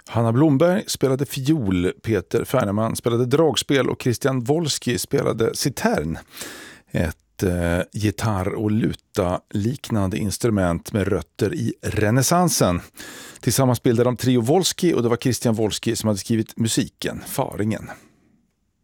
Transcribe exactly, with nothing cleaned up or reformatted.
Hanna Blomberg spelade fiol, Peter Färneman spelade dragspel och Christian Wolski spelade citern. Ett eh, gitarr- och luta-liknande instrument med rötter i renässansen. Tillsammans bildade de Trio Wolski och det var Christian Wolski som hade skrivit musiken, Faringen.